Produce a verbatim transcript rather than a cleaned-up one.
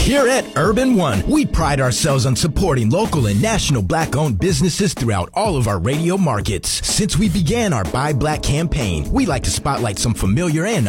Here at Urban One, we pride ourselves on supporting local and national Black-owned businesses throughout all of our radio markets. Since we began our Buy Black campaign, we like to spotlight some familiar and